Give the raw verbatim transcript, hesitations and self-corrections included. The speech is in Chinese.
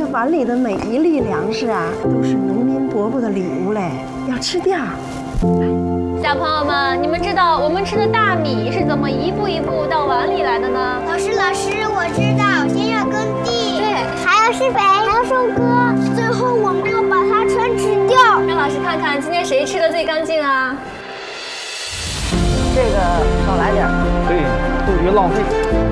碗里的每一粒粮食啊，都是农民伯伯的礼物嘞，要吃掉。 小朋友们，你们知道我们吃的大米是怎么一步一步到碗里来的呢？ 老师，老师，我知道，先要耕地， 对， 还要施肥，还要收割，最后我们要把它全吃掉。 让老师看看今天谁吃的最干净啊？ 这个少来点儿， 对，都别浪费。